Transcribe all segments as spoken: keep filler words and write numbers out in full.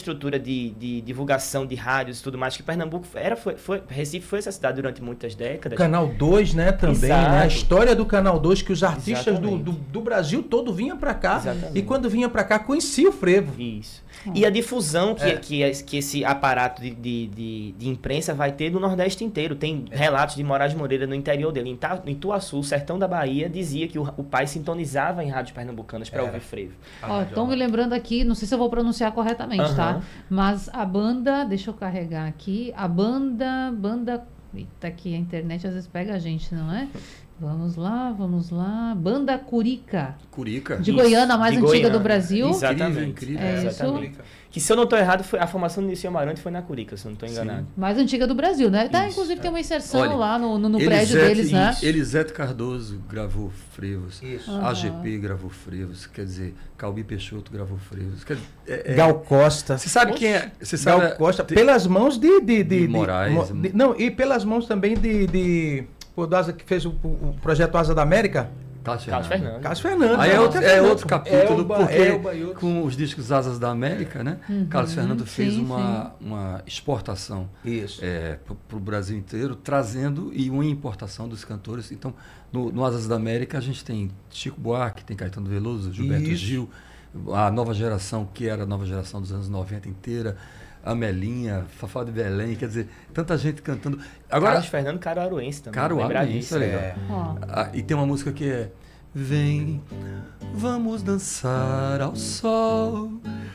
estrutura de, de divulgação de rádios e tudo mais, que Pernambuco era, foi, foi, Recife foi essa cidade durante muitas décadas. Canal dois, né, também, Exato. né? A história do Canal dois, que os artistas do, Exatamente. do, do Brasil todo vinham para cá. Exatamente. E quando vinha para cá, conhecia o frevo. Isso. E a difusão que, É. que, que esse aparato de, de, de, de imprensa vai ter no Nordeste inteiro. Tem relatos de Moraes Moreira no interior dele. Em, Ta, em Tuaçu, sertão da Bahia, dizia que o, o pai sintonizava em rádios pernambucanas para ouvir frevo. Ó, estão me lembrando aqui, não sei se eu vou pronunciar corretamente, Uhum. tá? Mas a banda, deixa eu carregar aqui, a banda, banda, eita, aqui a internet às vezes pega a gente, não é? Vamos lá, vamos lá. Banda Curica. Curica. De Isso, Goiânia, a mais de antiga Goiânia. do Brasil. Exatamente. Incrível, É incrível. isso? Exatamente. Que se eu não estou errado, foi, a formação do Nicinho Amarante foi na Curica, se eu não estou enganado. Mais antiga do Brasil, né? Tá, Isso, inclusive é. tem uma inserção Olha, lá no, no, no prédio Elisete, deles, né? Elisete Cardoso gravou frevos. Isso. Aham. A G P gravou frevos. Quer dizer, Calbi Peixoto gravou frevos. Quer dizer, é, é- Gal Costa. Você sabe quem é? Você sabe Gal Costa, te- pelas mãos de... de, de, de de- Moraes. mo- de- não, e pelas mãos também de... de pô, do Asa, que fez o, o projeto Asa da América. Carlos Carlos Fernando. Fernando. Carlos Fernando. Aí é né? outro, é outro capítulo, Elba, porque Elba e outros. com os discos Asas da América, né? Uhum, Carlos Fernando fez sim, uma, uma exportação Isso. é, para o Brasil inteiro, trazendo e uma importação dos cantores. Então, no, no Asas da América, a gente tem Chico Buarque, tem Caetano Veloso, Gilberto Isso. Gil, a nova geração, que era a nova geração dos anos noventa inteira, Amelinha, Fafá de Belém, quer dizer, tanta gente cantando. Agora, Carlos Fernando Caruaruense também. Caruaruense, lembrar disso. é legal. É. Ó, Ah, e tem uma música que é Vem, vamos dançar ao sol.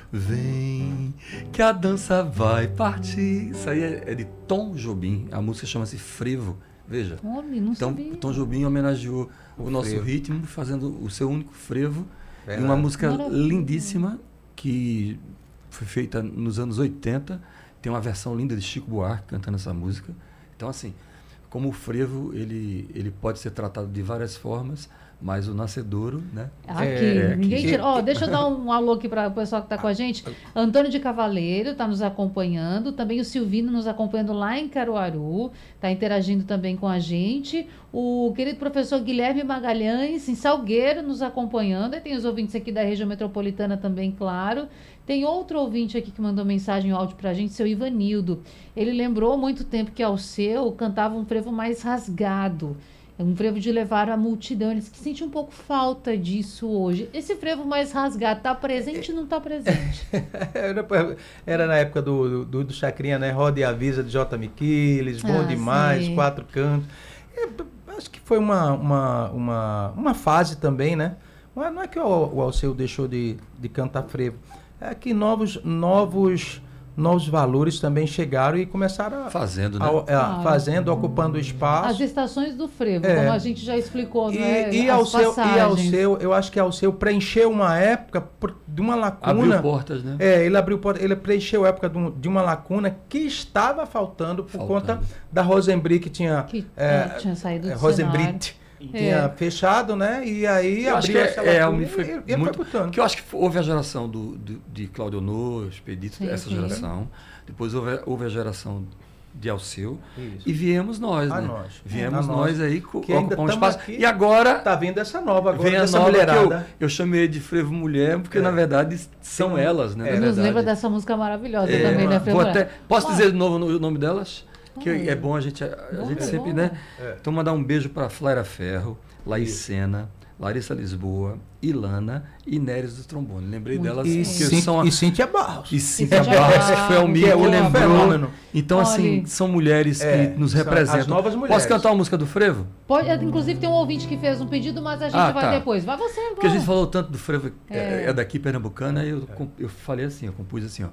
Vem, que a dança vai partir. Isso aí é, é de Tom Jobim. A música chama-se Frevo. Veja. homem, não Então, sabia. Tom Jobim homenageou o, O nosso frevo. ritmo, fazendo o seu único frevo. E Verdade. uma música Maravilha. lindíssima que foi feita nos anos oitenta. Tem uma versão linda de Chico Buarque cantando essa música. Então, assim, como o frevo, ele, ele pode ser tratado de várias formas, mas o nascedouro, né? Aqui, É, ninguém aqui. tira. Ó, deixa eu dar um alô aqui para o pessoal que está com a gente. Antônio de Cavaleiro está nos acompanhando. Também o Silvino nos acompanhando lá em Caruaru. Está interagindo também com a gente. O querido professor Guilherme Magalhães, em Salgueiro, nos acompanhando. E tem os ouvintes aqui da região metropolitana também, claro. Tem outro ouvinte aqui que mandou mensagem em áudio para a gente, seu Ivanildo. Ele lembrou há muito tempo que Alceu cantava um frevo mais rasgado. É um frevo de levar a multidão. Eles que sentem um pouco falta disso hoje. Esse frevo mais rasgado está presente ou não está presente? Era, era na época do, do, do Chacrinha, né? Roda e Avisa de J. Miquiles, Bom Ah, Demais, sim. Quatro Cantos. É, acho que foi uma, uma, uma, uma fase também, né? Não é, não é que o, o Alceu deixou de, de cantar frevo. É que novos, novos, novos valores também chegaram e começaram a... Fazendo, né? a- a- Ah. fazendo, ocupando o As espaço. estações do frevo, É. como a gente já explicou, E, né? e, As ao seu, e ao passagens. seu, eu acho que ao seu preencheu uma época por- de uma lacuna. Abriu portas, né? É, ele abriu porta- ele preencheu a época de, um- de uma lacuna que estava faltando por Faltando. conta da Rosenbrick, que tinha Que é, é, tinha saído é, do Rosenbrick, É. tinha fechado, né? E aí Eu acho abriu que essa é, é, lacuna me e foi ele, ele muito, foi botando. porque eu acho que houve a geração do, do, de Claudio Honor, Expedito, Sim, essa sim. geração. Depois houve, houve a geração de Alceu. Isso. E viemos nós, A né? nós. Viemos A nós nós. aí co- Que ainda ocupar um tamo espaço. aqui. E agora Tá vindo essa nova agora, vem a dessa nova que eu, mulherada. eu chamei de frevo mulher, porque É. na verdade são Tem um- elas, né? É na Nos verdade. lembra dessa música maravilhosa É, também, né, vou Frevo? até- posso Ah. dizer de novo o nome delas? Que Ah. é bom a gente, a, a Bom, gente é sempre, bom. né? É. Então mandar um beijo para Flaira Ferro, Laís Isso. Sena, Larissa Lisboa, Ilana e Néris do trombone. Lembrei Muito delas E, porque Cin- são a, e Cíntia Barros. e Cíntia Cíntia Barros, Barros, que foi a Almir que é que outro lembrou. fenômeno. Então, assim, Olha. são mulheres que É, nos são representam. as novas mulheres. Posso cantar uma música do frevo? Pode, inclusive tem um ouvinte que fez um pedido, mas a gente Ah, vai tá. depois. Vai você agora. Porque a gente falou tanto do frevo, é, É. é daqui pernambucana, e eu, com- eu falei assim, eu compus assim, ó.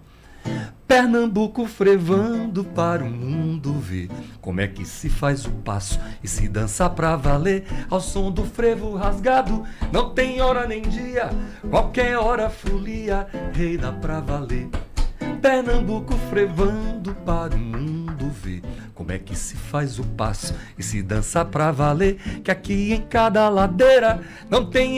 Pernambuco frevando para o mundo ver como é que se faz o passo e se dança pra valer ao som do frevo rasgado. Não tem hora nem dia, qualquer hora folia reina pra valer. Pernambuco frevando para o mundo ver como é que se faz o passo e se dança pra valer, que aqui em cada ladeira não tem